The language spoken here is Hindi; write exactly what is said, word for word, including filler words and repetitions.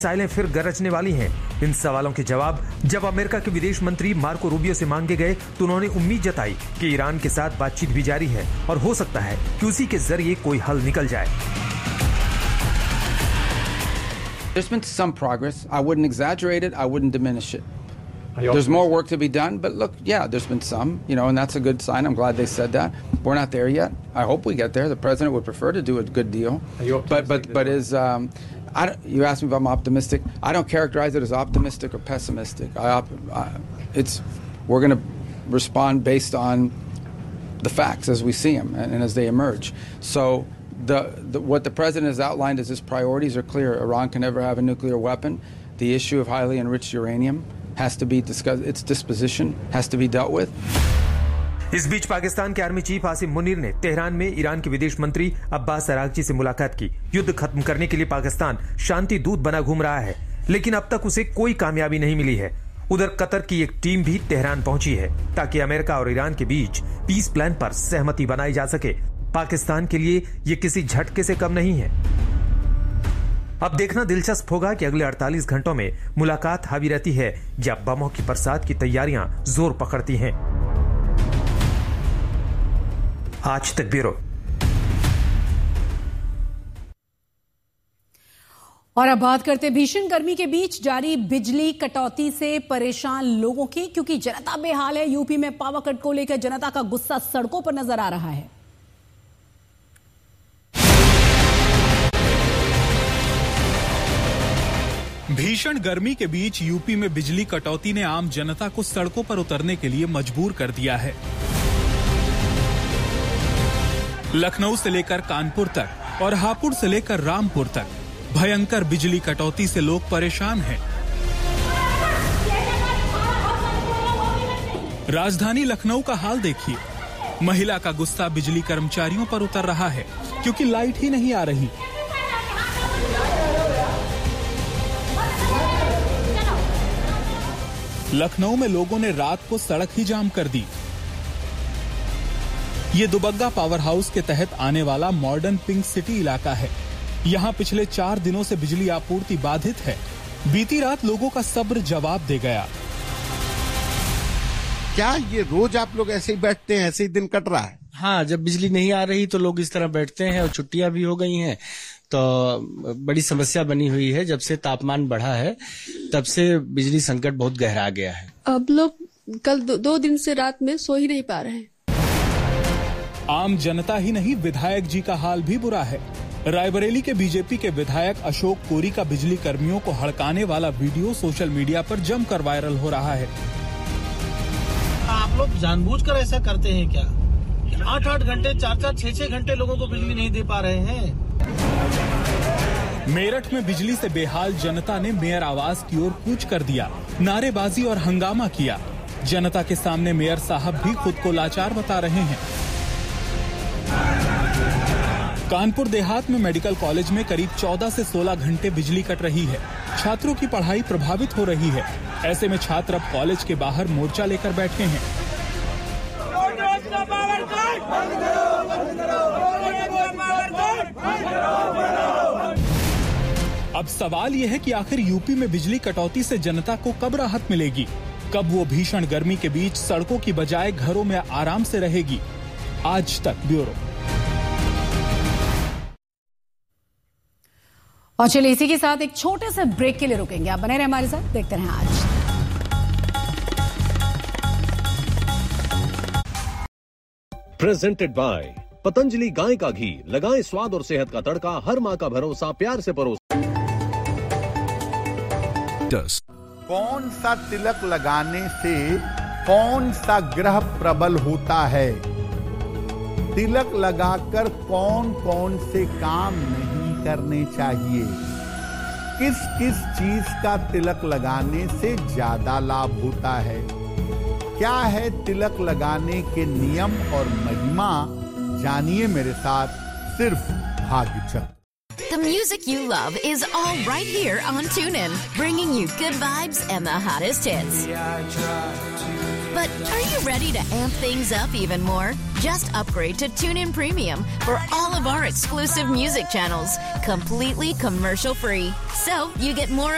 मिसाइलें फिर गरजने वाली हैं। इन सवालों के जवाब जब अमेरिका के विदेश मंत्री मार्को रूबियो से मांगे गए तो उन्होंने उम्मीद जताई कि ईरान के साथ बातचीत भी जारी है और हो सकता है कि उसी के जरिए कोई हल निकल जाए। There's been some progress. I wouldn't exaggerate it. I wouldn't diminish it. There's more work to be done, but look, yeah, there's been some, you know, and that's a good sign. I'm glad they said that. We're not there yet. I hope we get there. The president would prefer to do a good deal. But but but is um, I don't, you asked me if I'm optimistic. I don't characterize it as optimistic or pessimistic. I, I it's we're going to respond based on the facts as we see them and, and as they emerge. So. The, the, what the president has outlined as his priorities are clear. Iran can never have a nuclear weapon. The issue of highly enriched uranium has to be discussed. Its disposition has to be dealt with. इस बीच पाकिस्तान के आर्मी चीफ आसिम मुनीर ने तेहरान में ईरान के विदेश मंत्री अब्बास अरागची से मुलाकात की। युद्ध खत्म करने के लिए पाकिस्तान शांति दूत बना घूम रहा है, लेकिन अब तक उसे कोई कामयाबी नहीं मिली है। उधर कतर की एक टीम भी तेहरान पहुंची है ताकि अमेरिका और ईरान के बीच पीस प्लान पर सहमति बनाई जा सके। पाकिस्तान के लिए ये किसी झटके से कम नहीं है। अब देखना दिलचस्प होगा कि अगले अड़तालीस घंटों में मुलाकात हावी रहती है या बमों की बरसात की तैयारियां जोर पकड़ती हैं। आज तक ब्यूरो। और अब बात करते भीषण गर्मी के बीच जारी बिजली कटौती से परेशान लोगों की, क्योंकि जनता बेहाल है। यूपी में पावर कट को लेकर जनता का गुस्सा सड़कों पर नजर आ रहा है। भीषण गर्मी के बीच यूपी में बिजली कटौती ने आम जनता को सड़कों पर उतरने के लिए मजबूर कर दिया है। लखनऊ से लेकर कानपुर तक और हापुड़ से लेकर रामपुर तक भयंकर बिजली कटौती से लोग परेशान हैं। राजधानी लखनऊ का हाल देखिए। महिला का गुस्सा बिजली कर्मचारियों पर उतर रहा है क्योंकि लाइट ही नहीं आ रही। लखनऊ में लोगों ने रात को सड़क ही जाम कर दी। ये दुबग्गा पावर हाउस के तहत आने वाला मॉडर्न पिंक सिटी इलाका है। यहाँ पिछले चार दिनों से बिजली आपूर्ति बाधित है। बीती रात लोगों का सब्र जवाब दे गया। क्या ये रोज आप लोग ऐसे ही बैठते हैं, ऐसे ही दिन कट रहा है? हाँ, जब बिजली नहीं आ रही तो लोग इस तरह बैठते हैं और छुट्टियां भी हो गई हैं तो बड़ी समस्या बनी हुई है। जब से तापमान बढ़ा है तब से बिजली संकट बहुत गहरा गया है। अब लोग कल दो, दो दिन से रात में सो ही नहीं पा रहे हैं। आम जनता ही नहीं, विधायक जी का हाल भी बुरा है। रायबरेली के बीजेपी के विधायक अशोक कोरी का बिजली कर्मियों को हड़काने वाला वीडियो सोशल मीडिया पर जमकर वायरल हो रहा है। आप लोग जानबूझकर ऐसा करते हैं क्या? आठ आठ घंटे, चार चार, छह छह घंटे लोगों को बिजली नहीं दे पा रहे हैं। मेरठ में बिजली से बेहाल जनता ने मेयर आवास की ओर कूच कर दिया, नारेबाजी और हंगामा किया। जनता के सामने मेयर साहब भी खुद को लाचार बता रहे हैं। कानपुर देहात में मेडिकल कॉलेज में करीब चौदह से सोलह घंटे बिजली कट रही है। छात्रों की पढ़ाई प्रभावित हो रही है। ऐसे में छात्र अब कॉलेज के बाहर मोर्चा लेकर बैठे हैं। अब सवाल यह है कि आखिर यूपी में बिजली कटौती से जनता को कब राहत मिलेगी? कब वो भीषण गर्मी के बीच सड़कों की बजाय घरों में आराम से रहेगी? आज तक ब्यूरो। और चलिए इसी के साथ एक छोटे से ब्रेक के लिए रुकेंगे। आप बने रहे हमारे साथ, देखते रहें आज। प्रेजेंटेड बाय पतंजलि गाय का घी। लगाएं स्वाद और सेहत का तड़का। हर माँ का भरोसा, प्यार से परोसा। कौन सा तिलक लगाने से कौन सा ग्रह प्रबल होता है? तिलक लगाकर कौन कौन से काम नहीं करने चाहिए? किस किस चीज का तिलक लगाने से ज्यादा लाभ होता है? क्या है तिलक लगाने के नियम और महिमा? जानिए मेरे साथ सिर्फ भाग्यचक। The music you love is all right here on TuneIn, bringing you good vibes and the hottest hits. But are you ready to amp things up even more? Just upgrade to TuneIn Premium for all of our exclusive music channels, completely commercial free. So you get more